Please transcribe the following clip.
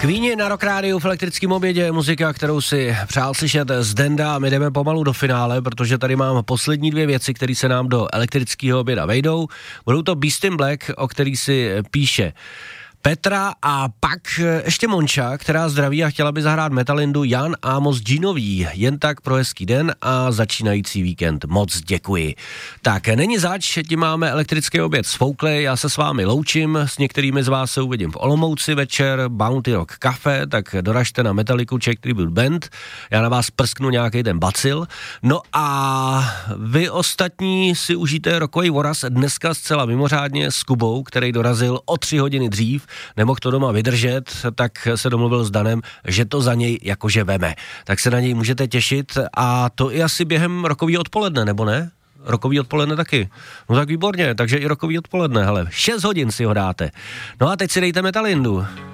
Queeni na Rock Rádiu v elektrickém obědě, muzika, kterou si přál slyšet z Denda, a my jdeme pomalu do finále, protože tady mám poslední dvě věci, které se nám do elektrického oběda vejdou. Budou to Beast in Black, o který si píše Petra, a pak ještě Monča, která zdraví a chtěla by zahrát Metalindu Jan Amos Džínový. Jen tak pro hezký den a začínající víkend. Moc děkuji. Tak, není zač, tím máme elektrický oběd sfoukli, já se s vámi loučím, s některými z vás se uvidím v Olomouci večer, Bounty Rock Cafe, tak doražte na Metalliku Czech Tribute Band, já na vás prsknu nějaký ten bacil. No a vy ostatní si užijte rokový voraz dneska zcela mimořádně s Kubou, který dorazil o 3 hodiny dřív, nemohl to doma vydržet, tak se domluvil s Danem, že to za něj jakože veme. Tak se na něj můžete těšit, a to i asi během rokový odpoledne, nebo ne? Rokový odpoledne taky. No tak výborně, takže i rokový odpoledne, hele, 6 hodin si ho dáte. No a teď si dejte Metalindu.